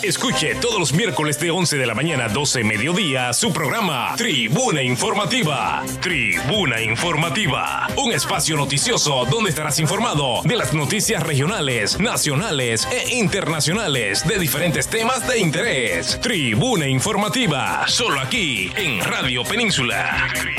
Escuche todos los miércoles de 11 de la mañana a 12 mediodía su programa Tribuna Informativa. Tribuna Informativa, un espacio noticioso donde estarás informado de las noticias regionales, nacionales e internacionales de diferentes temas de interés. Tribuna Informativa, solo aquí en Radio Península.